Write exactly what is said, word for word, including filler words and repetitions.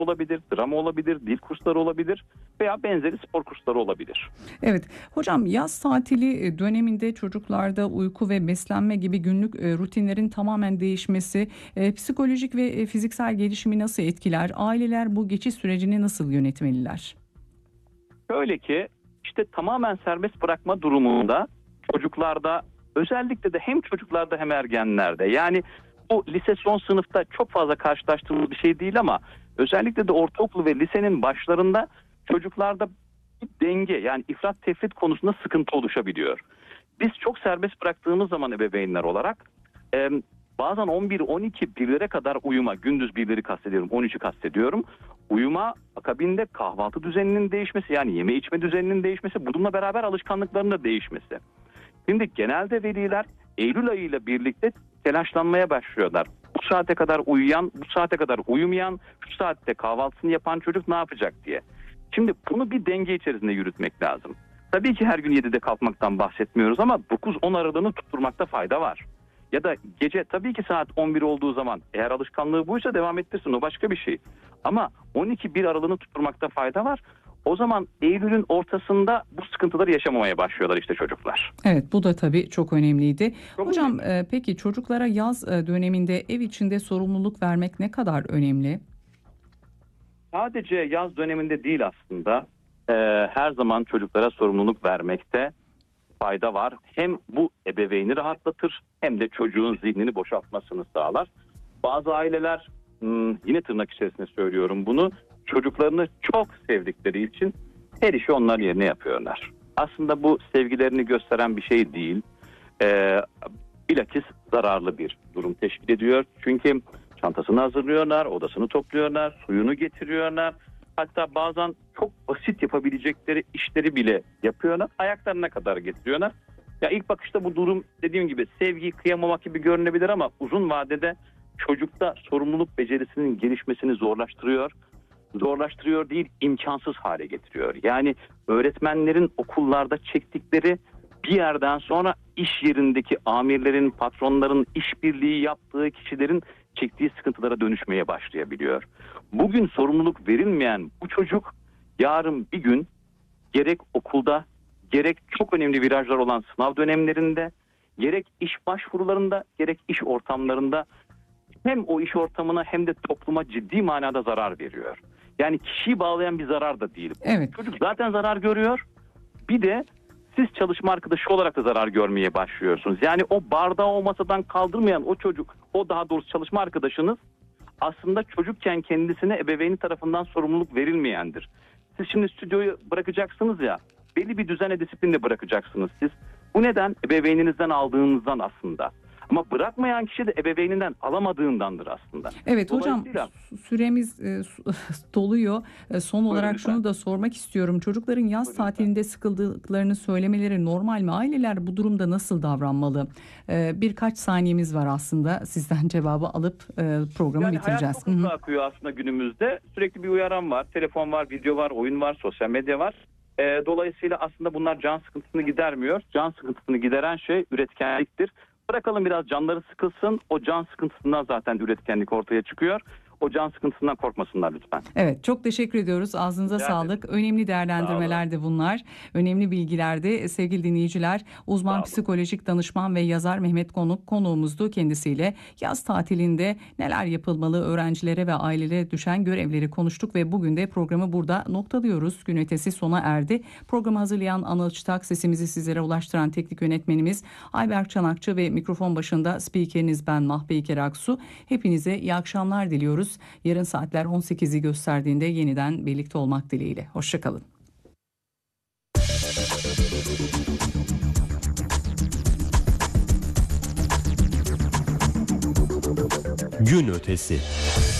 olabilir, drama olabilir, dil kursları olabilir veya benzeri spor kursları olabilir. Evet hocam, yaz tatili döneminde çocuklarda uyku ve beslenme gibi günlük e, rutinlerin tamamen değişmesi e, psikolojik ve e, fiziksel gelişimi nasıl etkiler? Aileler bu geçiş sürecini nasıl yönetmeliler? Şöyle ki işte tamamen serbest bırakma durumunda çocuklarda, özellikle de hem çocuklarda hem ergenlerde, yani bu lise son sınıfta çok fazla karşılaştığımız bir şey değil ama özellikle de ortaokul ve lisenin başlarında çocuklarda bir denge, yani ifrat tefrit konusunda sıkıntı oluşabiliyor. Biz çok serbest bıraktığımız zaman ebeveynler olarak e, bazen on bir on iki birlere kadar uyuma, gündüz birleri kastediyorum, on üçü kastediyorum. Uyuma akabinde kahvaltı düzeninin değişmesi, yani yeme içme düzeninin değişmesi, bununla beraber alışkanlıkların da değişmesi. Şimdi genelde veliler Eylül ayıyla birlikte telaşlanmaya başlıyorlar. Bu saate kadar uyuyan, bu saate kadar uyumayan, şu saatte kahvaltısını yapan çocuk ne yapacak diye. Şimdi bunu bir denge içerisinde yürütmek lazım. Tabii ki her gün yedide kalkmaktan bahsetmiyoruz ama dokuz on aralığını tutturmakta fayda var. Ya da gece tabii ki saat on bir olduğu zaman eğer alışkanlığı buysa devam ettirsin, o başka bir şey. Ama on iki bir aralığını tutturmakta fayda var. O zaman Eylül'ün ortasında bu sıkıntıları yaşamamaya başlıyorlar işte çocuklar. Evet, bu da tabii çok önemliydi. Çok Hocam önemli. e, peki çocuklara yaz e, döneminde ev içinde sorumluluk vermek ne kadar önemli? Sadece yaz döneminde değil aslında, e, her zaman çocuklara sorumluluk vermekte fayda var. Hem bu ebeveyni rahatlatır hem de çocuğun zihnini boşaltmasını sağlar. Bazı aileler, yine tırnak içerisinde söylüyorum bunu, çocuklarını çok sevdikleri için her işi onlar yerine yapıyorlar. Aslında bu sevgilerini gösteren bir şey değil. Ee, bilakis zararlı bir durum teşkil ediyor. Çünkü çantasını hazırlıyorlar, odasını topluyorlar, suyunu getiriyorlar. Hatta bazen çok basit yapabilecekleri işleri bile yapıyorlar. Ayaklarına kadar getiriyorlar. Ya ilk bakışta bu durum, dediğim gibi, sevgiyi kıyamamak gibi görünebilir ama uzun vadede çocukta sorumluluk becerisinin gelişmesini zorlaştırıyor. Zorlaştırıyor değil, imkansız hale getiriyor. Yani öğretmenlerin okullarda çektikleri bir yerden sonra iş yerindeki amirlerin, patronların, işbirliği yaptığı kişilerin çektiği sıkıntılara dönüşmeye başlayabiliyor. Bugün sorumluluk verilmeyen bu çocuk yarın bir gün gerek okulda, gerek çok önemli virajlar olan sınav dönemlerinde, gerek iş başvurularında, gerek iş ortamlarında hem o iş ortamına hem de topluma ciddi manada zarar veriyor. Yani kişiyi bağlayan bir zarar da değil. Evet. Çocuk zaten zarar görüyor. Bir de siz çalışma arkadaşı olarak da zarar görmeye başlıyorsunuz. Yani o bardağı o masadan kaldırmayan o çocuk, o daha doğrusu çalışma arkadaşınız aslında çocukken kendisine ebeveyni tarafından sorumluluk verilmeyendir. Siz şimdi stüdyoyu bırakacaksınız ya, belli bir düzenle, disiplinle bırakacaksınız siz. Bu neden? Ebeveyninizden aldığınızdan aslında. Ama bırakmayan kişi de ebeveyninden alamadığındandır aslında. Evet hocam, süremiz e, doluyor. E, son olarak lütfen. şunu da sormak istiyorum. Çocukların yaz Buyurun tatilinde sıkıldıklarını söylemeleri normal mi? Aileler bu durumda nasıl davranmalı? E, birkaç saniyemiz var aslında. Sizden cevabı alıp e, programı yani bitireceğiz. hayat çok hızlı akıyor aslında günümüzde. Sürekli bir uyaran var. Telefon var, video var, oyun var, sosyal medya var. E, dolayısıyla aslında bunlar can sıkıntısını gidermiyor. Can sıkıntısını gideren şey üretkenliktir. Bırakalım biraz canları sıkılsın. O can sıkıntısından zaten üretkenlik ortaya çıkıyor. O can sıkıntısından korkmasınlar lütfen. Evet, çok teşekkür ediyoruz. Ağzınıza Rica sağlık. Önemli değerlendirmeler de bunlar. Önemli bilgiler de sevgili dinleyiciler. Uzman psikolojik danışman ve yazar Mehmet Konuk konuğumuzdu. Kendisiyle yaz tatilinde neler yapılmalı, öğrencilere ve ailelere düşen görevleri konuştuk ve bugün de programı burada noktalıyoruz. Gün ötesi sona erdi. Programı hazırlayan Anıl Çıtak, sesimizi sizlere ulaştıran teknik yönetmenimiz Ayberk Çanakçı ve mikrofon başında spikeriniz ben Mahpeyker Aksu. Hepinize iyi akşamlar diliyoruz. Yarın saatler on sekizi gösterdiğinde yeniden birlikte olmak dileğiyle. Hoşçakalın. Gün ötesi.